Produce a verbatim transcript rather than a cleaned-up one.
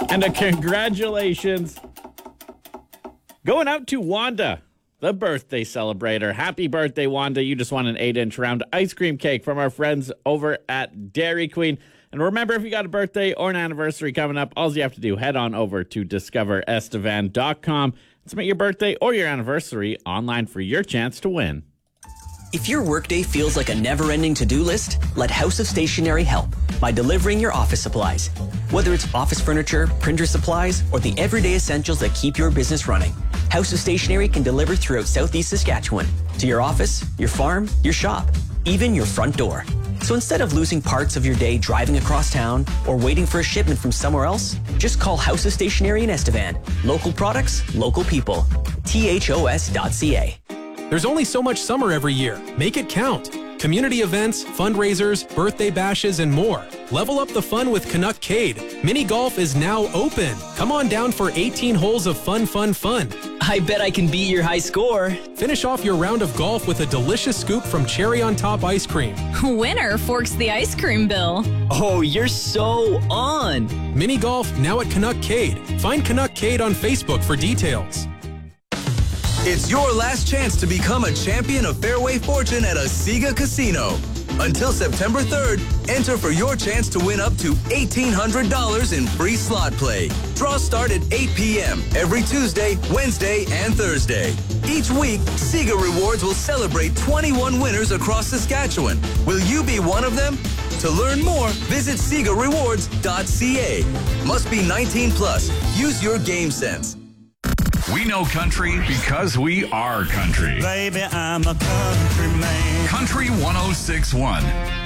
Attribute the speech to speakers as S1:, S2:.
S1: And a congratulations going out to Wanda, the birthday celebrator. Happy birthday, Wanda. You just won an eight-inch round ice cream cake from our friends over at Dairy Queen. And remember, if you got a birthday or an anniversary coming up, all you have to do, head on over to discover estevan dot com and submit your birthday or your anniversary online for your chance to win.
S2: If your workday feels like a never-ending to-do list, let House of Stationery help by delivering your office supplies. Whether it's office furniture, printer supplies, or the everyday essentials that keep your business running, House of Stationery can deliver throughout Southeast Saskatchewan to your office, your farm, your shop, even your front door. So instead of losing parts of your day driving across town or waiting for a shipment from somewhere else, just call House of Stationery in Estevan. Local products, local people. T H O S dot C A.
S3: There's only so much summer every year. Make it count. Community events, fundraisers, birthday bashes, and more. Level up the fun with Canuckcade. Mini golf is now open. Come on down for eighteen holes of fun, fun, fun.
S2: I bet I can beat your high score.
S3: Finish off your round of golf with a delicious scoop from Cherry on Top ice cream.
S4: Winner forks the ice cream bill.
S2: Oh, you're so on.
S3: Mini golf now at Canuckcade. Find Canuckcade on Facebook for details.
S5: It's your last chance to become a champion of Fairway Fortune at Asiga Casino. Until September third, enter for your chance to win up to eighteen hundred dollars in free slot play. Draws start at eight p.m. every Tuesday, Wednesday, and Thursday. Each week, Siga Rewards will celebrate twenty-one winners across Saskatchewan. Will you be one of them? To learn more, visit siga rewards dot c a. Must be nineteen plus. Use your game sense.
S6: We know country because we are country.
S7: Baby, I'm a country man.
S6: Country one oh six point one.